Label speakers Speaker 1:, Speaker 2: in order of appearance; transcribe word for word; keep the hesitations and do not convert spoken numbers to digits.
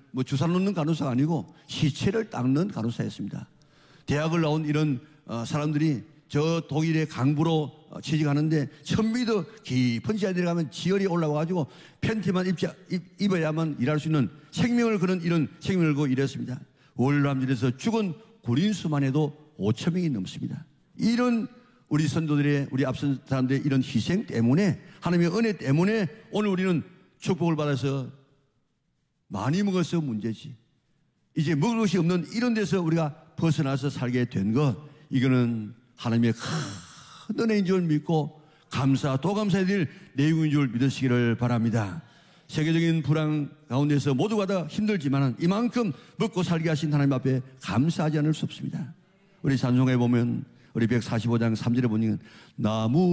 Speaker 1: 뭐 주사 놓는 간호사가 아니고 시체를 닦는 간호사였습니다. 대학을 나온 이런 어, 사람들이 저 독일의 강부로 어, 취직하는데 천미도 깊은 지하에 들어가면 지열이 올라와가지고 팬티만 입지, 입, 입어야만 일할 수 있는 생명을 거는 이런 생명을 걸고 일했습니다. 월남전에서 죽은 군인수만 해도 오천 명이 넘습니다. 이런 우리 선도들의, 우리 앞선 사람들의 이런 희생 때문에, 하나님의 은혜 때문에 오늘 우리는 축복을 받아서 많이 먹어서 문제지. 이제 먹을 것이 없는 이런 데서 우리가 벗어나서 살게 된 것, 이거는 하나님의 큰 은혜인 줄 믿고 감사, 또 감사해야 될 내용인 줄 믿으시기를 바랍니다. 세계적인 불황 가운데서 모두가 다 힘들지만 이만큼 먹고 살게 하신 하나님 앞에 감사하지 않을 수 없습니다. 우리 찬송에 보면 우리 백사십오 장 삼 절에 보면 나무